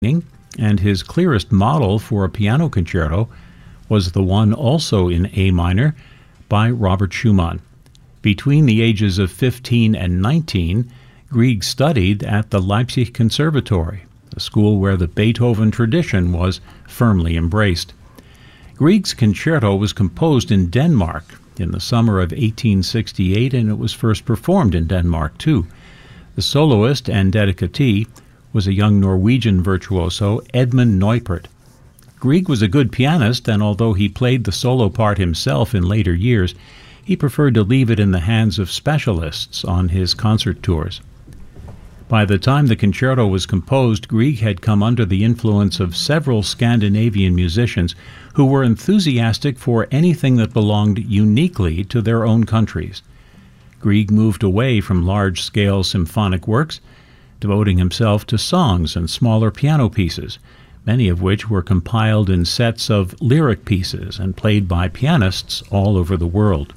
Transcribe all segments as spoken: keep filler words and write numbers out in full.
and his clearest model for a piano concerto was the one also in A minor by Robert Schumann. Between the ages of fifteen and nineteen, Grieg studied at the Leipzig Conservatory, a school where the Beethoven tradition was firmly embraced. Grieg's concerto was composed in Denmark in the summer of eighteen sixty-eight, and it was first performed in Denmark, too. The soloist and dedicatee was a young Norwegian virtuoso, Edmund Neupert. Grieg was a good pianist, and although he played the solo part himself in later years, he preferred to leave it in the hands of specialists on his concert tours. By the time the concerto was composed, Grieg had come under the influence of several Scandinavian musicians who were enthusiastic for anything that belonged uniquely to their own countries. Grieg moved away from large-scale symphonic works, devoting himself to songs and smaller piano pieces, many of which were compiled in sets of lyric pieces and played by pianists all over the world.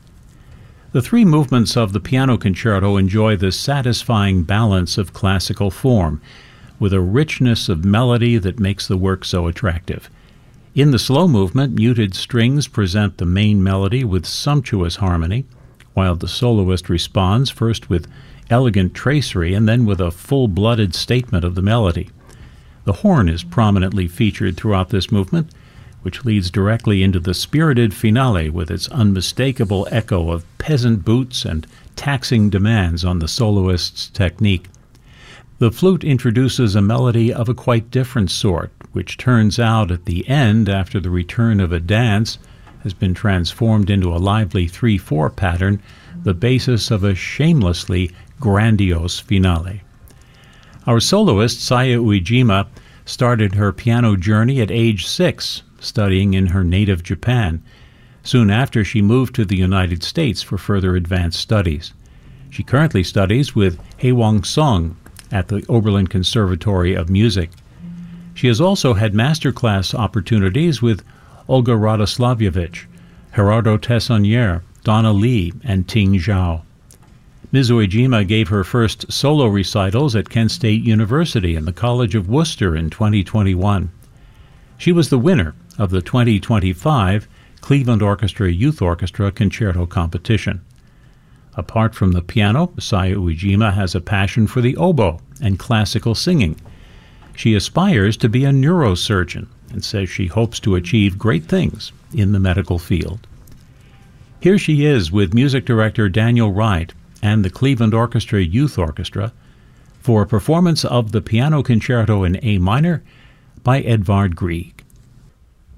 The three movements of the piano concerto enjoy the satisfying balance of classical form, with a richness of melody that makes the work so attractive. In the slow movement, muted strings present the main melody with sumptuous harmony, while the soloist responds first with elegant tracery and then with a full-blooded statement of the melody. The horn is prominently featured throughout this movement, which leads directly into the spirited finale with its unmistakable echo of peasant boots and taxing demands on the soloist's technique. The flute introduces a melody of a quite different sort, which turns out at the end, after the return of a dance has been transformed into a lively three four pattern, the basis of a shamelessly grandiose finale. Our soloist, Saya Uejima, started her piano journey at age six, studying in her native Japan. Soon after, she moved to the United States for further advanced studies. She currently studies with Haewang Song at the Oberlin Conservatory of Music. She has also had masterclass opportunities with Olga Radoslavjevic, Gerardo Tessonnier, Donna Lee, and Ting Zhao. Miz Uejima gave her first solo recitals at Kent State University and the College of Worcester in twenty twenty-one. She was the winner of the twenty twenty-five Cleveland Orchestra Youth Orchestra Concerto Competition. Apart from the piano, Saya Uejima has a passion for the oboe and classical singing. She aspires to be a neurosurgeon and says she hopes to achieve great things in the medical field. Here she is with music director Daniel Wright and the Cleveland Orchestra Youth Orchestra for a performance of the piano concerto in A minor by Edvard Grieg.